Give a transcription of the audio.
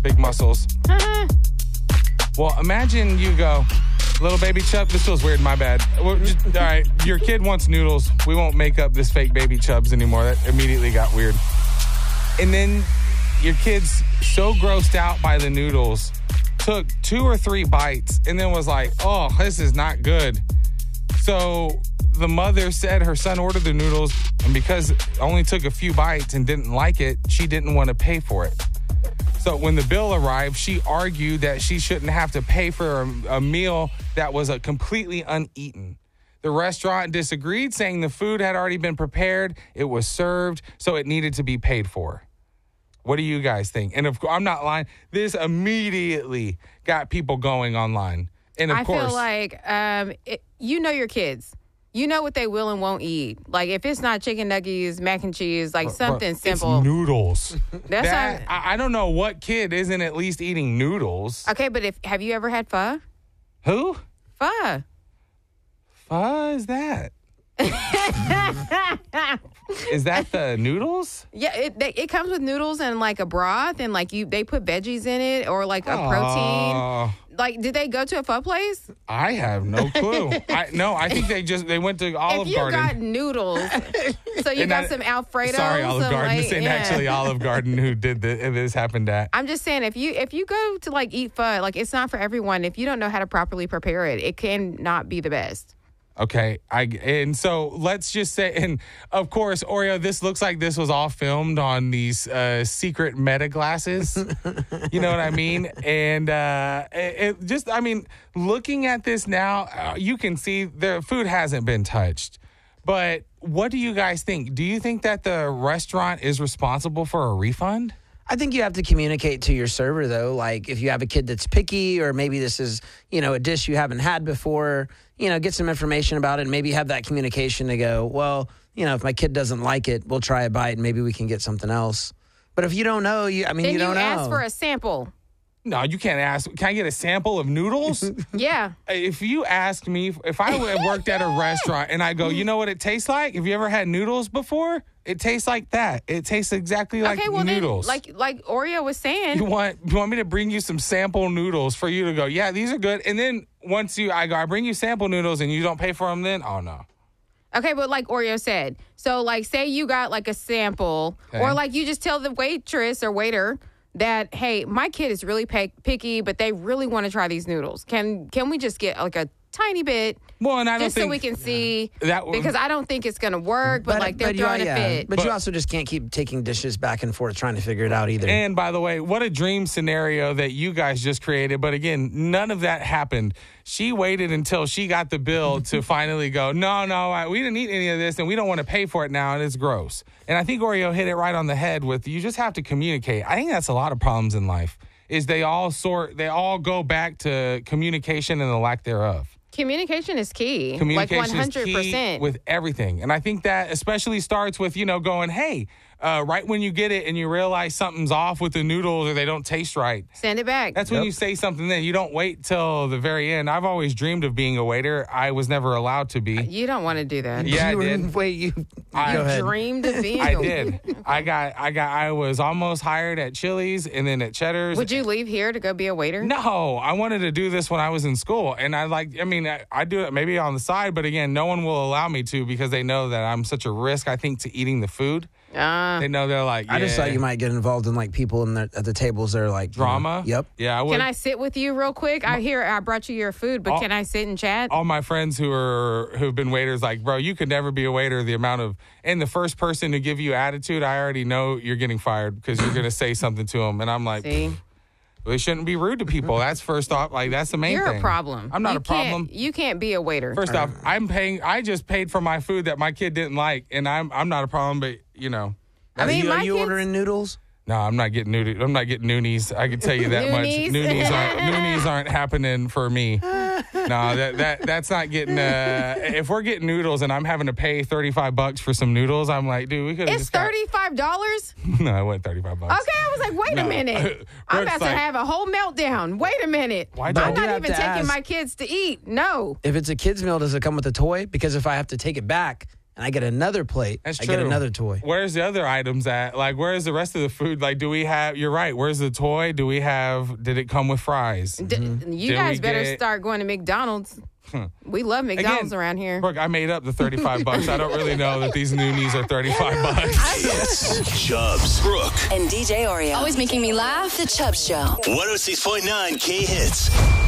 big muscles. Well, imagine you go, little baby Chub. This feels weird. My bad. All right, your kid wants noodles. We won't make up this fake baby Chubs anymore. That immediately got weird. And then your kid's so grossed out by the noodles, took 2 or 3 bites, and then was like, "Oh, this is not good." So the mother said her son ordered the noodles, and because it only took a few bites and didn't like it, she didn't want to pay for it. So when the bill arrived, she argued that she shouldn't have to pay for a meal that was completely uneaten. The restaurant disagreed, saying the food had already been prepared, it was served, so it needed to be paid for. What do you guys think? And I'm not lying. This immediately got people going online. And of course, I feel like you know your kids. You know what they will and won't eat. Like if it's not chicken nuggets, mac and cheese, like something simple. It's noodles. That's not, I don't know what kid isn't at least eating noodles. okay, but have you ever had pho? Who? Pho. Pho is that? Is that the noodles? Yeah, it comes with noodles and like a broth and like they put veggies in it or like a protein. Like, did they go to a pho place? I have no clue. I think they went to Olive Garden. If you got noodles, so you got some Alfredo. Sorry, Olive Garden. This ain't actually Olive Garden who did this happened at. I'm just saying, if you go to like eat pho, like it's not for everyone. If you don't know how to properly prepare it, it can not be the best. Okay, and so let's just say, and of course, Oreo, this looks like this was all filmed on these secret Meta glasses. You know what I mean? And looking at this now, you can see the food hasn't been touched. But what do you guys think? Do you think that the restaurant is responsible for a refund? I think you have to communicate to your server, though. Like, if you have a kid that's picky or maybe this is, a dish you haven't had before, get some information about it and maybe have that communication to go, well, if my kid doesn't like it, we'll try a bite and maybe we can get something else. But if you don't know, you don't know. Then you ask for a sample. No, you can't ask. Can I get a sample of noodles? Yeah. If you ask me, if I worked at a restaurant and I go, you know what it tastes like? Have you ever had noodles before? It tastes like that. It tastes exactly like noodles. Then, like Oreo was saying. You want me to bring you some sample noodles for you to go, yeah, these are good. And then once I bring you sample noodles and you don't pay for them then? Oh, no. Okay, but like Oreo said, so like say you got like a sample or like you just tell the waitress or waiter that, hey, my kid is really picky, but they really want to try these noodles. Can we just get like a tiny bit? Well, and I don't think so we can see because I don't think it's going to work, but like they're throwing a fit. But you also just can't keep taking dishes back and forth trying to figure it out either. And by the way, what a dream scenario that you guys just created. But again, none of that happened. She waited until she got the bill to finally go, no, we didn't eat any of this and we don't want to pay for it now and it's gross. And I think Oreo hit it right on the head with you just have to communicate. I think that's a lot of problems in life is they all go back to communication and the lack thereof. Communication is key. Communication like 100%. is key with everything. And I think that especially starts with, going, hey, right when you get it and you realize something's off with the noodles or they don't taste right. Send it back. That's when you say something then. You don't wait till the very end. I've always dreamed of being a waiter. I was never allowed to be. You don't want to do that. Yeah, I did. I dreamed of being I did. I was almost hired at Chili's and then at Cheddar's. Would you leave here to go be a waiter? No, I wanted to do this when I was in school. And I do it maybe on the side, but again, no one will allow me to because they know that I'm such a risk, I think, to eating the food. They know they're like, I just thought you might get involved in like people at the tables that are like drama. Yep. Yeah, I would. Can I sit with you real quick? I brought you your food, but can I sit and chat? All my friends who've been waiters, like, bro, you could never be a waiter. And the first person to give you attitude, I already know you're getting fired because you're gonna say something to them, and I'm like. See? We shouldn't be rude to people. That's first off. Like, that's the main thing. You're a problem. I'm not a problem. You can't be a waiter. First off, I just paid for my food that my kid didn't like, and I'm not a problem, but, Are you ordering noodles? No, I'm not getting noodles. I'm not getting noonies. I can tell you that much. Noonies aren't happening for me. No, that's not getting. If we're getting noodles and I'm having to pay $35 for some noodles, I'm like, dude, we could. It's $35. No, it wasn't $35. Okay, I was like, wait a minute. I'm about to have a whole meltdown. Wait a minute. I'm not even taking my kids to eat. No. If it's a kid's meal, does it come with a toy? Because if I have to take it back, and I get another plate, That's I true. get another toy. Where's the other items at? Like, where's the rest of the food? Like, do we have, you're right, where's the toy? Did it come with fries? You Did guys we better get- start going to McDonald's. We love McDonald's around here. Brooke, I made up the $35. I don't really know that these Noonies are $35. Hits, Chubbs, Brooke, And DJ Oreo. Always making me laugh. The Chubb Show. 106.9 K Hits.